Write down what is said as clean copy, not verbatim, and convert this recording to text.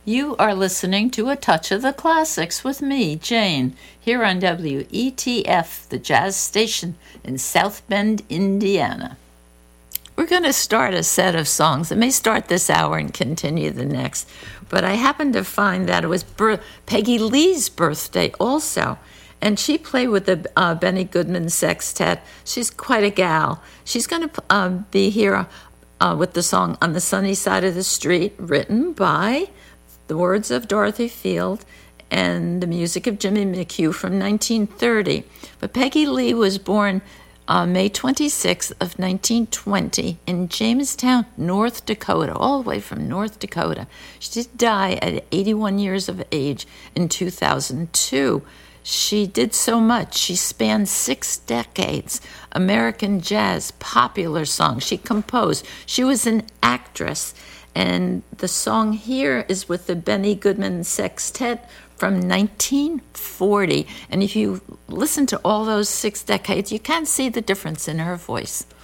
You are listening to A Touch of the Classics with me, Jane, here on WETF, the jazz station in South Bend, Indiana. We're going to start a set of songs. It may start this hour and continue the next, but I happened to find that it was Peggy Lee's birthday also, and she played with the Benny Goodman Sextet. She's quite a gal. She's going to be here with the song On the Sunny Side of the Street, written by the words of Dorothy Field and the music of Jimmy McHugh from 1930. But Peggy Lee was born May 26th of 1920 in Jamestown, North Dakota, all the way from North Dakota. She did die at 81 years of age in 2002. She did so much. She spanned 6 decades. American jazz, popular songs. She composed. She was an actress. And the song here is with the Benny Goodman Sextet from 1940. And if you listen to all those 6 decades, you can see the difference in her voice.